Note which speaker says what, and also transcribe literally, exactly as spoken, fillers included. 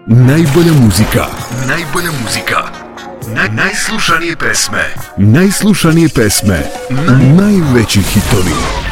Speaker 1: Najbolja muzika.
Speaker 2: Najbolja muzika. Naj, najslušanije pesme.
Speaker 1: Najslušanije pesme.
Speaker 2: Na-
Speaker 1: Najveći hitovi.